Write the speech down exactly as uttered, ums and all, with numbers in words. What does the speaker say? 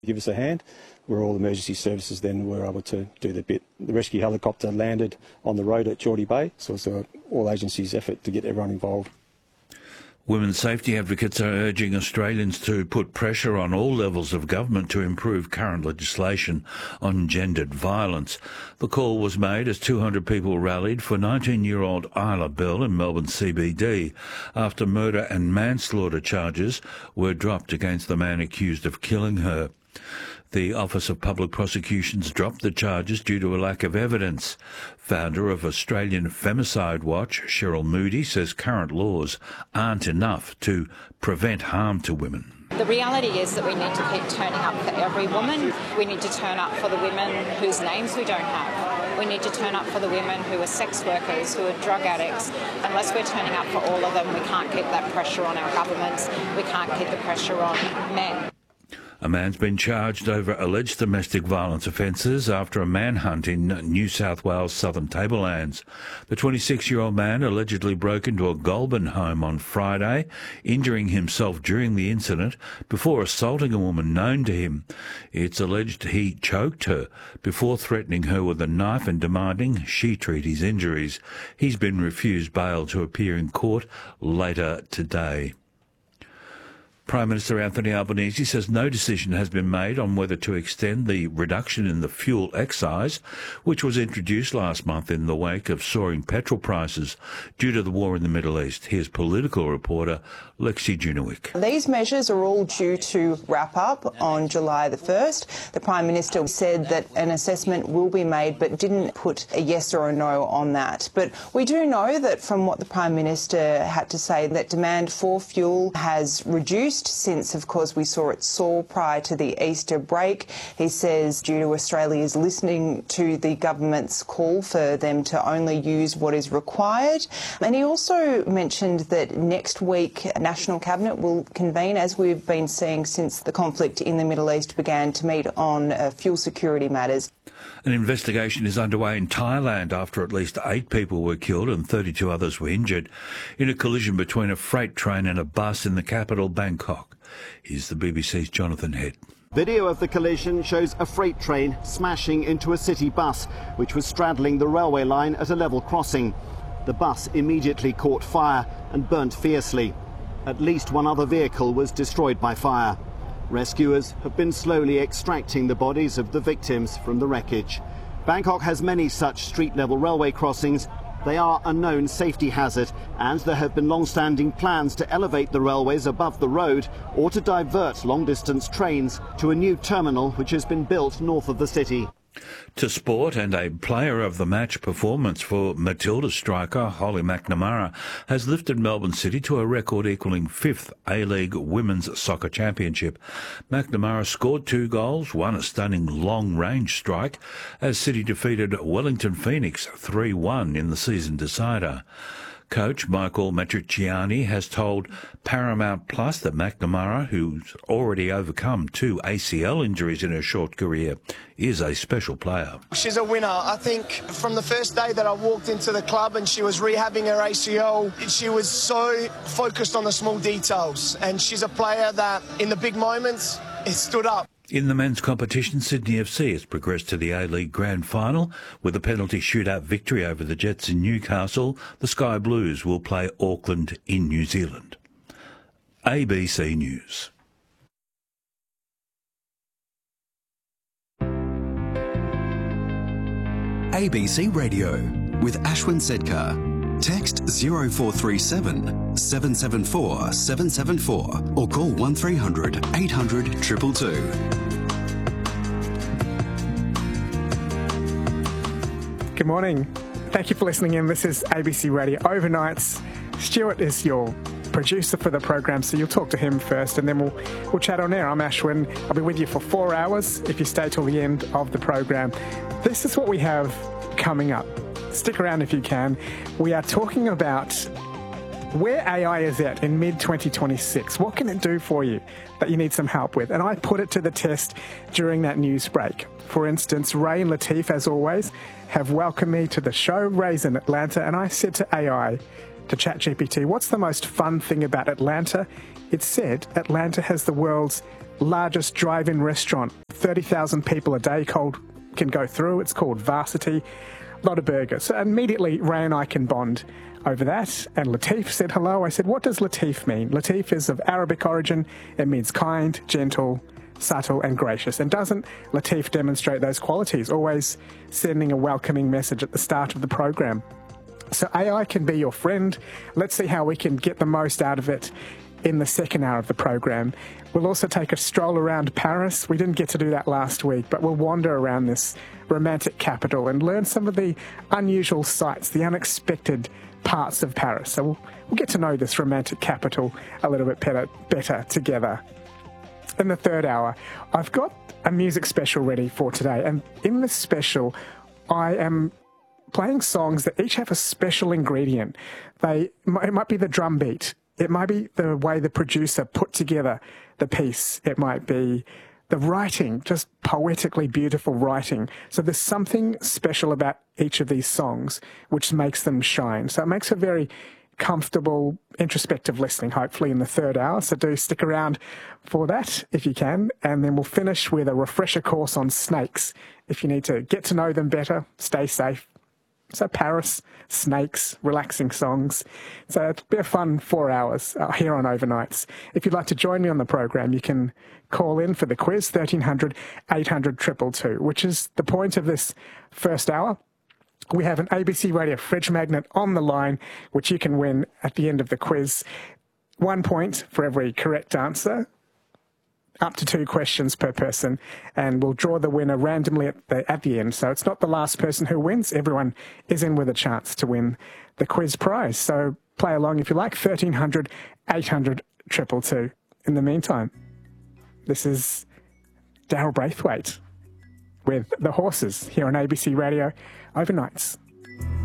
Give us a hand, where all emergency services then were able to do the bit. The rescue helicopter landed on the road at Geordie Bay, so it's a all agencies' effort to get everyone involved. Women's safety advocates are urging Australians to put pressure on all levels of government to improve current legislation on gendered violence. The call was made as two hundred people rallied for nineteen-year-old Isla Bell in Melbourne C B D after murder and manslaughter charges were dropped against the man accused of killing her. The Office of Public Prosecutions dropped the charges due to a lack of evidence. Founder of Australian Femicide Watch, Cheryl Moody, says current laws aren't enough to prevent harm to women. The reality is that we need to keep turning up for every woman. We need to turn up for the women whose names we don't have. We need to turn up for the women who are sex workers, who are drug addicts. Unless we're turning up for all of them, we can't keep that pressure on our governments. We can't keep the pressure on men. A man's been charged over alleged domestic violence offences after a manhunt in New South Wales' southern tablelands. The twenty-six-year-old man allegedly broke into a Goulburn home on Friday, injuring himself during the incident before assaulting a woman known to him. It's alleged he choked her before threatening her with a knife and demanding she treat his injuries. He's been refused bail to appear in court later today. Prime Minister Anthony Albanese says no decision has been made on whether to extend the reduction in the fuel excise, which was introduced last month in the wake of soaring petrol prices due to the war in the Middle East. Here's political reporter Lexi Junowick. These measures are all due to wrap up on July the first. The Prime Minister said that an assessment will be made but didn't put a yes or a no on that. But we do know that from what the Prime Minister had to say, that demand for fuel has reduced since, of course, we saw it soar prior to the Easter break. He says due to Australia's listening to the government's call for them to only use what is required. And he also mentioned that next week National Cabinet will convene, as we've been seeing since the conflict in the Middle East began, to meet on uh, fuel security matters. An investigation is underway in Thailand after at least eight people were killed and thirty-two others were injured in a collision between a freight train and a bus in the capital, Bangkok. Here's the B B C's Jonathan Head. Video of the collision shows a freight train smashing into a city bus, which was straddling the railway line at a level crossing. The bus immediately caught fire and burnt fiercely. At least one other vehicle was destroyed by fire. Rescuers have been slowly extracting the bodies of the victims from the wreckage. Bangkok has many such street-level railway crossings. They are a known safety hazard, and there have been long-standing plans to elevate the railways above the road or to divert long-distance trains to a new terminal which has been built north of the city. To sport, and a player of the match performance for Matilda striker Holly McNamara has lifted Melbourne City to a record equalling fifth A-League Women's Soccer Championship. McNamara scored two goals, won a stunning long-range strike as City defeated Wellington Phoenix three one in the season decider. Coach Michael Matriciani has told Paramount Plus that McNamara, who's already overcome two A C L injuries in her short career, is a special player. She's a winner. I think from the first day that I walked into the club and she was rehabbing her A C L, she was so focused on the small details. And she's a player that, in the big moments, it stood up. In the men's competition, Sydney F C has progressed to the A-League Grand Final. With a penalty shootout victory over the Jets in Newcastle, the Sky Blues will play Auckland in New Zealand. A B C News. A B C Radio with Ashwin Sedkar. Text zero four three seven, seven seven four, seven seven four or call one three hundred, eight hundred, two two two. Good morning. Thank you for listening in. This is A B C Radio Overnights. Stuart is your producer for the program, so you'll talk to him first and then we'll we'll chat on air. I'm Ashwin. I'll be with you for four hours if you stay till the end of the program. This is what we have coming up. Stick around if you can. We are talking about where A I is at in mid twenty twenty-six. What can it do for you that you need some help with? And I put it to the test during that news break. For instance, Ray and Latif, as always, have welcomed me to the show. Ray's in Atlanta, and I said to A I, to ChatGPT, what's the most fun thing about Atlanta? It said Atlanta has the world's largest drive-in restaurant. thirty thousand people a day cold can go through. It's called Varsity. A lot of burgers. So immediately, Ray and I can bond over that. And Latif said hello. I said, what does Latif mean? Latif is of Arabic origin. It means kind, gentle, subtle and gracious. And doesn't Latif demonstrate those qualities, always sending a welcoming message at the start of the program? So A I can be your friend. Let's see how we can get the most out of it in the second hour of the program. We'll also take a stroll around Paris. We didn't get to do that last week, but we'll wander around this romantic capital and learn some of the unusual sights, the unexpected parts of Paris. So we'll, we'll get to know this romantic capital a little bit better, better together. In the third hour, I've got a music special ready for today. And in this special, I am playing songs that each have a special ingredient. They, it might be the drum beat. It might be the way the producer put together the piece. It might be the writing, just poetically beautiful writing. So there's something special about each of these songs which makes them shine. So it makes a very comfortable, introspective listening, hopefully, in the third hour. So do stick around for that if you can. And then we'll finish with a refresher course on snakes. If you need to get to know them better, stay safe. So Paris, snakes, relaxing songs. So it'll be a fun four hours uh, here on Overnights. If you'd like to join me on the program, you can call in for the quiz, thirteen hundred, eight hundred, two two two, which is the point of this first hour. We have an A B C Radio fridge magnet on the line, which you can win at the end of the quiz. One point for every correct answer. Up to two questions per person, and we'll draw the winner randomly at the, at the end. So it's not the last person who wins. Everyone is in with a chance to win the quiz prize. So play along if you like, thirteen hundred, eight hundred, two two two. In the meantime, this is Daryl Braithwaite with The Horses here on A B C Radio Overnights.